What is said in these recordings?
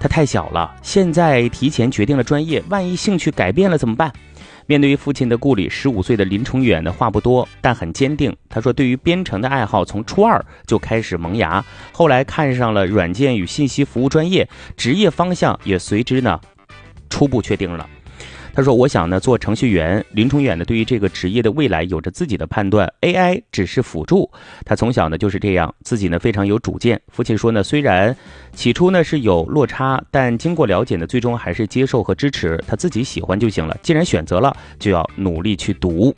他太小了，现在提前决定了专业，万一兴趣改变了怎么办？面对于父亲的顾虑，15岁的林崇远呢话不多，但很坚定。他说，对于编程的爱好从初2就开始萌芽，后来看上了软件与信息服务专业，职业方向也随之呢初步确定了。他说，我想呢做程序员。林崇远呢对于这个职业的未来有着自己的判断， AI 只是辅助。他从小呢就是这样，自己呢非常有主见。父亲说呢，虽然起初呢是有落差，但经过了解呢，最终还是接受和支持，他自己喜欢就行了，既然选择了，就要努力去读。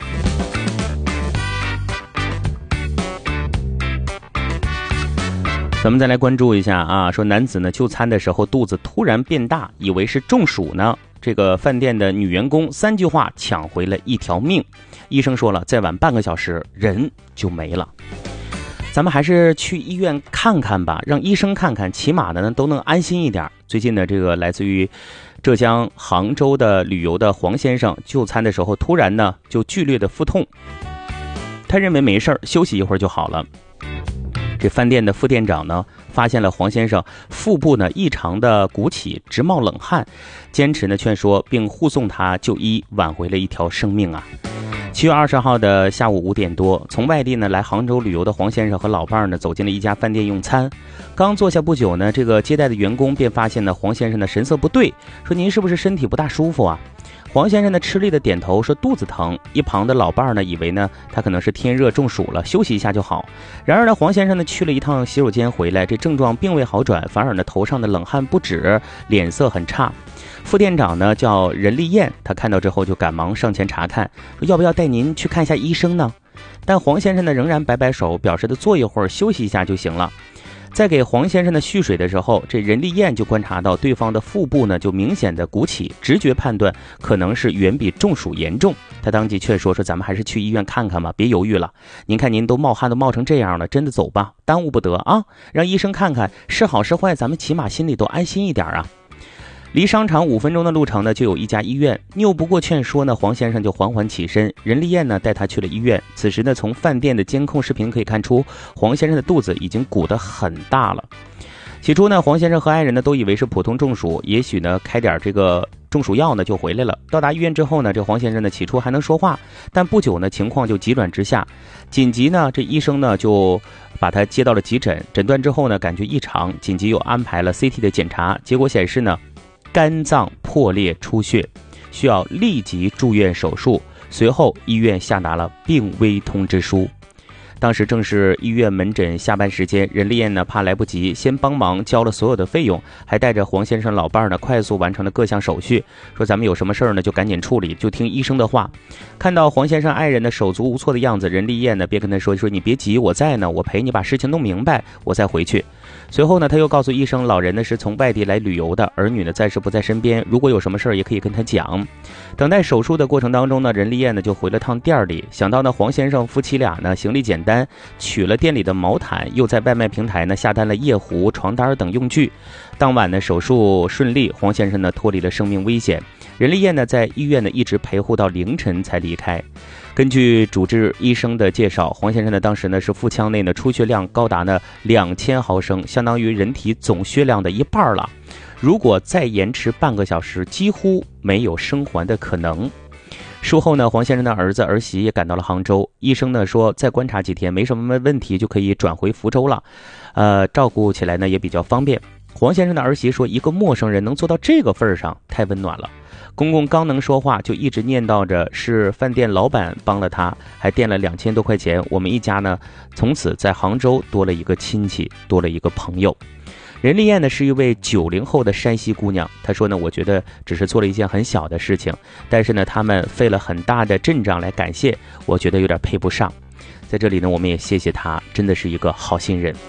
咱们再来关注一下啊，说男子呢就餐的时候肚子突然变大，以为是中暑呢。这个饭店的女员工3句话抢回了一条命。医生说了，再晚半个小时人就没了。咱们还是去医院看看吧，让医生看看，起码呢都能安心一点。最近的这个来自于浙江杭州的旅游的黄先生就餐的时候突然呢就剧烈的腹痛，他认为没事儿，休息一会儿就好了。这饭店的副店长呢发现了黄先生腹部呢异常的鼓起，直冒冷汗，坚持呢劝说并护送他就医，挽回了一条生命啊。7月20号的下午5点多，从外地呢来杭州旅游的黄先生和老伴儿呢走进了一家饭店用餐。刚坐下不久呢，这个接待的员工便发现呢黄先生的神色不对，说您是不是身体不大舒服啊？黄先生呢吃力的点头说肚子疼。一旁的老伴儿呢以为呢他可能是天热中暑了，休息一下就好。然而呢黄先生呢去了一趟洗手间回来，这症状并未好转，反而呢头上的冷汗不止，脸色很差。副店长呢叫任丽燕，他看到之后就赶忙上前查看，说要不要带您去看一下医生呢？但黄先生呢仍然摆摆手，表示的坐一会儿休息一下就行了。在给黄先生的续水的时候，这任丽燕就观察到对方的腹部呢就明显的鼓起，直觉判断可能是远比中暑严重。他当即劝说咱们还是去医院看看吧，别犹豫了。您看您都冒汗都冒成这样了，真的走吧，耽误不得啊，让医生看看是好是坏，咱们起码心里都安心一点啊。离商场5分钟的路程呢，就有一家医院。拗不过劝说呢，黄先生就缓缓起身。任丽燕呢带他去了医院。此时呢，从饭店的监控视频可以看出，黄先生的肚子已经鼓得很大了。起初呢，黄先生和爱人呢都以为是普通中暑，也许呢开点这个中暑药呢就回来了。到达医院之后呢，这黄先生呢起初还能说话，但不久呢情况就急转直下。紧急呢，这医生呢就把他接到了急诊，诊断之后呢感觉异常，紧急又安排了 CT 的检查，结果显示呢肝脏破裂出血，需要立即住院手术。随后医院下达了病危通知书。当时正是医院门诊下班时间，任丽燕呢怕来不及，先帮忙交了所有的费用，还带着黄先生老伴儿呢快速完成了各项手续，说咱们有什么事儿呢就赶紧处理，就听医生的话。看到黄先生爱人的手足无措的样子，任丽燕呢便跟他说你别急，我在呢，我陪你把事情弄明白，我再回去。随后呢他又告诉医生，老人呢是从外地来旅游的，儿女呢暂时不在身边，如果有什么事儿也可以跟他讲。等待手术的过程当中呢，任丽燕呢就回了趟店里，想到呢黄先生夫妻俩呢行李简单，取了店里的毛毯，又在外卖平台呢下单了夜壶、床单等用具。当晚呢手术顺利，黄先生呢脱离了生命危险。任丽燕呢在医院呢一直陪护到凌晨才离开。根据主治医生的介绍，黄先生呢当时呢是腹腔内呢出血量高达呢2000毫升，相当于人体总血量的一半了。如果再延迟半个小时，几乎没有生还的可能。术后呢，黄先生的儿子儿媳也赶到了杭州。医生呢说再观察几天没什么问题，就可以转回福州了。照顾起来呢也比较方便。黄先生的儿媳说，一个陌生人能做到这个份上，太温暖了。公公刚能说话，就一直念叨着是饭店老板帮了他，还垫了2000多块钱。我们一家呢从此在杭州多了一个亲戚，多了一个朋友。任丽燕呢是一位90后的山西姑娘，她说呢，我觉得只是做了一件很小的事情，但是呢他们费了很大的阵仗来感谢，我觉得有点配不上。在这里呢我们也谢谢她，真的是一个好心人。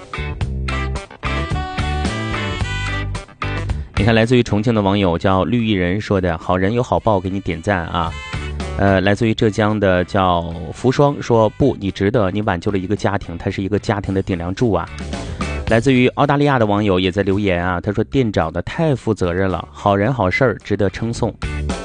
你看，来自于重庆的网友叫绿衣人说的，好人有好报，给你点赞啊。来自于浙江的叫福双说，不，你值得，你挽救了一个家庭，他是一个家庭的顶梁柱啊。来自于澳大利亚的网友也在留言啊，他说店长的太负责任了，好人好事儿值得称颂。